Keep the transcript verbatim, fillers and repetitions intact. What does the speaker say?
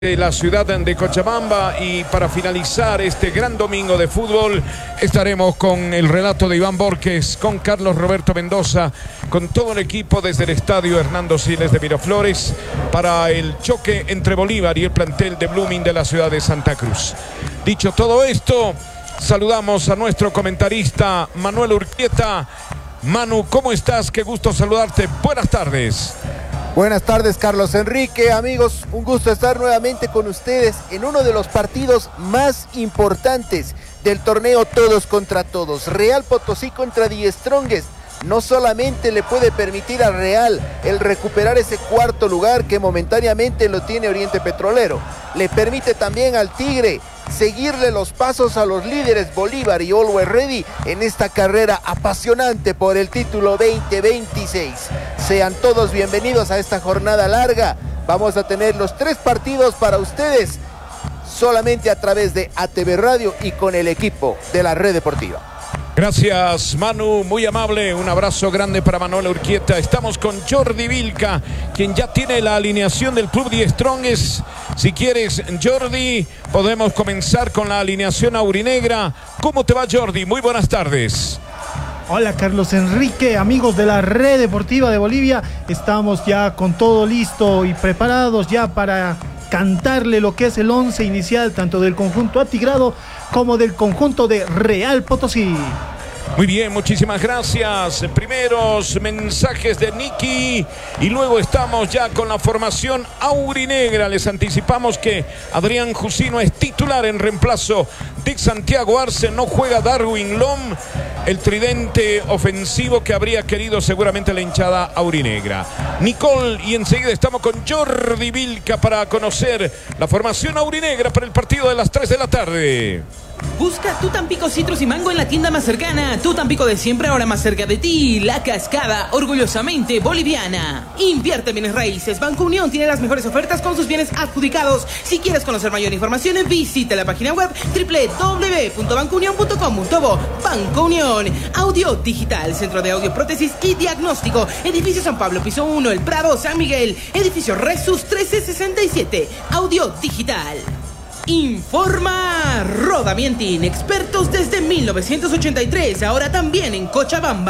de la ciudad de Cochabamba, y para finalizar este gran domingo de fútbol estaremos con el relato de Iván Borges, con Carlos Roberto Mendoza, con todo el equipo desde el estadio Hernando Siles de Miraflores para el choque entre Bolívar y el plantel de Blooming de la ciudad de Santa Cruz. Dicho todo esto, saludamos a nuestro comentarista Manuel Urquieta. Manu, ¿cómo estás? Qué gusto saludarte. Buenas tardes. Buenas tardes, Carlos Enrique. Amigos, un gusto estar nuevamente con ustedes en uno de los partidos más importantes del torneo Todos contra Todos. Real Potosí contra Die Strongest. No solamente le puede permitir al Real el recuperar ese cuarto lugar que momentáneamente lo tiene Oriente Petrolero, le permite también al Tigre seguirle los pasos a los líderes Bolívar y Always Ready en esta carrera apasionante por el título veinte veintiséis. Sean todos bienvenidos a esta jornada larga. Vamos a tener los tres partidos para ustedes solamente a través de A T V Radio y con el equipo de la Red Deportiva. Gracias, Manu, muy amable. Un abrazo grande para Manuel Urquieta. Estamos con Jordi Vilca, quien ya tiene la alineación del club Die Strongest. Si quieres, Jordi, podemos comenzar con la alineación aurinegra. ¿Cómo te va, Jordi? Muy buenas tardes. Hola, Carlos Enrique, amigos de la Red Deportiva de Bolivia. Estamos ya con todo listo y preparados ya para cantarle lo que es el once inicial, tanto del conjunto atigrado como del conjunto de Real Potosí. Muy bien, muchísimas gracias. Primeros mensajes de Nicky y luego estamos ya con la formación aurinegra. Les anticipamos que Adrián Jusino es titular en reemplazo de Santiago Arce. No juega Darwin Lom, el tridente ofensivo que habría querido seguramente la hinchada aurinegra. Nicole, y enseguida estamos con Jordi Vilca para conocer la formación aurinegra para el partido de las tres de la tarde. Busca tu Tampico Citrus y Mango en la tienda más cercana. Tu Tampico de siempre, ahora más cerca de ti. La Cascada, orgullosamente boliviana. Invierte en bienes raíces. Banco Unión tiene las mejores ofertas con sus bienes adjudicados. Si quieres conocer mayor información, visita la página web doble u doble u doble u punto banco unión punto com punto bo. Banco Unión. Audio Digital, Centro de Audio, Prótesis y Diagnóstico. Edificio San Pablo, piso uno, El Prado, San Miguel. Edificio Resus trece sesenta y siete. Audio Digital. Informa Rodamientin, expertos desde mil novecientos ochenta y tres, ahora también en Cochabamba.